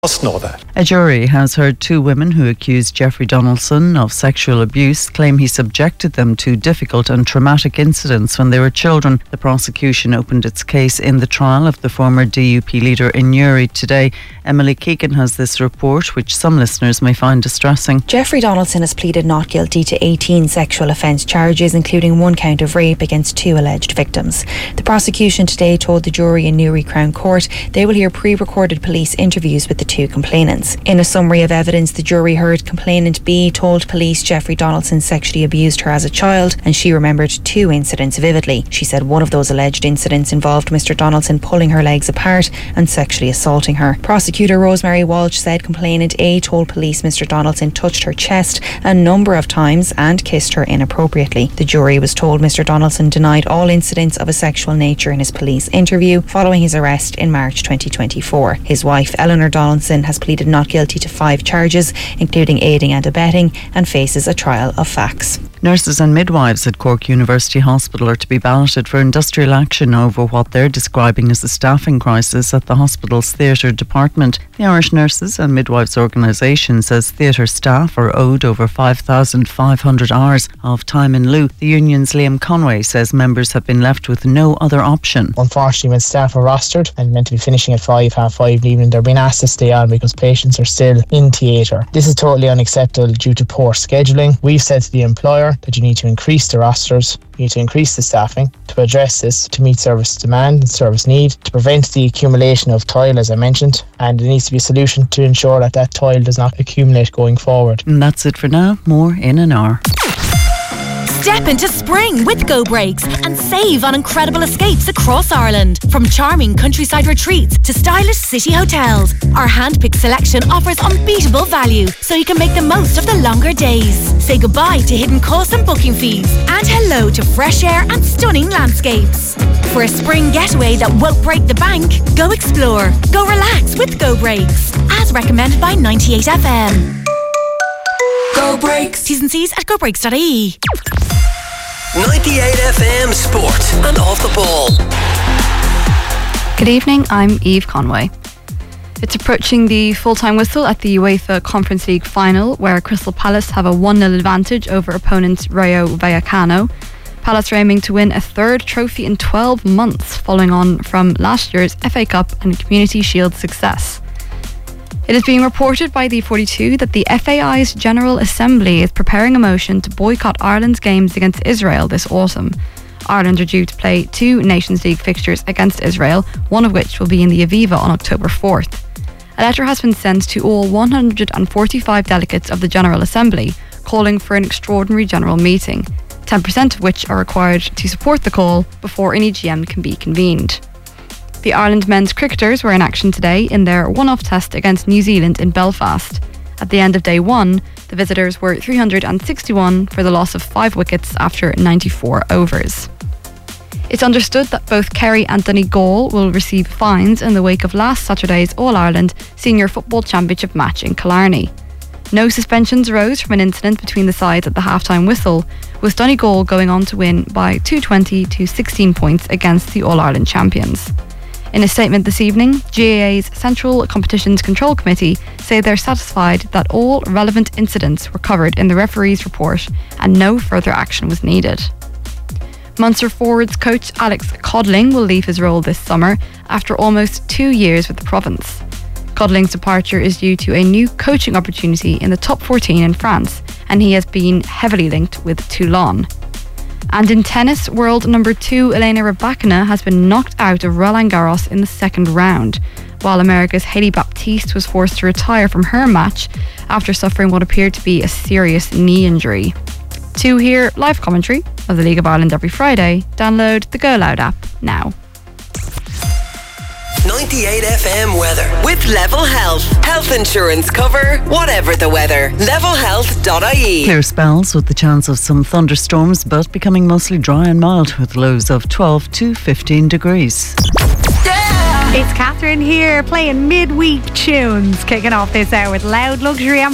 Must know that. A jury has heard two women who accused Jeffrey Donaldson of sexual abuse claim he subjected them to difficult and traumatic incidents when they were children. The prosecution opened its case in the trial of the former DUP leader in Newry today. Emily Keegan has this report, which some listeners may find distressing. Jeffrey Donaldson has pleaded not guilty to 18 sexual offence charges, including one count of rape against two alleged victims. The prosecution today told the jury in Newry Crown Court they will hear pre-recorded police interviews with the two complainants. In a summary of evidence, the jury heard complainant B told police Jeffrey Donaldson sexually abused her as a child, and she remembered two incidents vividly. She said one of those alleged incidents involved Mr. Donaldson pulling her legs apart and sexually assaulting her. Prosecutor Rosemary Walsh said complainant A told police Mr. Donaldson touched her chest a number of times and kissed her inappropriately. The jury was told Mr. Donaldson denied all incidents of a sexual nature in his police interview following his arrest in March 2024. His wife, Eleanor Donaldson, has pleaded not guilty to 5 charges, including aiding and abetting, and faces a trial of facts. Nurses and midwives at Cork University Hospital are to be balloted for industrial action over what they're describing as a staffing crisis at the hospital's theatre department. The Irish Nurses and Midwives Organisation says theatre staff are owed over 5,500 hours of time in lieu. The union's Liam Conway says members have been left with no other option. Unfortunately, when staff are rostered and meant to be finishing at 5:30 in the evening, they're being asked to stay on because patients are still in theatre. This is totally unacceptable due to poor scheduling. We've said to the employer that you need to increase the rosters, you need to increase the staffing to address this, to meet service demand and service need, to prevent the accumulation of toil, as I mentioned, and there needs to be a solution to ensure that that toil does not accumulate going forward. And that's it for now. More in an hour. Step into spring with Go Breaks and save on incredible escapes across Ireland. From charming countryside retreats to stylish city hotels, our hand-picked selection offers unbeatable value so you can make the most of the longer days. Say goodbye to hidden costs and booking fees and hello to fresh air and stunning landscapes. For a spring getaway that won't break the bank, go explore, go relax with Go Breaks, as recommended by 98FM. Go Breaks. T's and C's at gobreaks.ie. 98FM Sport and Off the Ball. Good evening, I'm Eve Conway. It's approaching the full-time whistle at the UEFA Conference League final, where Crystal Palace have a 1-0 advantage over opponent Rayo Vallecano. Palace are aiming to win a third trophy in 12 months, following on from last year's FA Cup and Community Shield success. It is being reported by the 42 that the FAI's General Assembly is preparing a motion to boycott Ireland's games against Israel this autumn. Ireland are due to play 2 Nations League fixtures against Israel, one of which will be in the Aviva on October 4th. A letter has been sent to all 145 delegates of the General Assembly, calling for an extraordinary general meeting, 10% of which are required to support the call before an EGM can be convened. The Ireland men's cricketers were in action today in their one-off test against New Zealand in Belfast. At the end of day 1, the visitors were 361 for the loss of 5 wickets after 94 overs. It's understood that both Kerry and Donegal will receive fines in the wake of last Saturday's All-Ireland Senior Football Championship match in Killarney. No suspensions arose from an incident between the sides at the half-time whistle, with Donegal going on to win by 220 to 16 points against the All-Ireland champions. In a statement this evening, GAA's Central Competitions Control Committee say they're satisfied that all relevant incidents were covered in the referee's report and no further action was needed. Munster forwards coach Alex Codling will leave his role this summer after almost 2 years with the province. Codling's departure is due to a new coaching opportunity in the top 14 in France, and he has been heavily linked with Toulon. And in tennis, world number 2 Elena Rybakina has been knocked out of Roland Garros in the second round, while America's Hailey Baptiste was forced to retire from her match after suffering what appeared to be a serious knee injury. To hear live commentary of the League of Ireland every Friday, download the Go Loud app now. 98FM weather with Level Health. Health insurance cover, whatever the weather. Levelhealth.ie. Clear spells with the chance of some thunderstorms, but becoming mostly dry and mild with lows of 12 to 15 degrees. It's Catherine here playing midweek tunes, kicking off this hour with loud luxury and